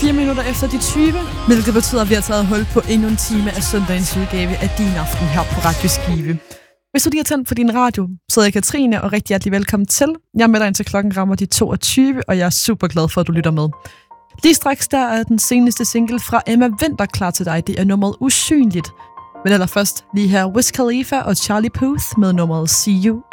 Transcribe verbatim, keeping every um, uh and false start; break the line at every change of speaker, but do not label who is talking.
fire minutter efter de tyve, hvilket betyder, at vi har taget hul på endnu en time af søndagens udgave af Din Aften her på Radio Skive. Hvis du lige har tændt for din radio, så er jeg Katrine, og rigtig hjertelig velkommen til. Jeg er med dig indtil klokken rammer de toogtyve, og jeg er super glad for, at du lytter med. Lige straks der er den seneste single fra Emma Winther klar til dig. Det er nummeret Usynligt. Men allerførst lige her Wiz Khalifa og Charlie Puth med nummeret See You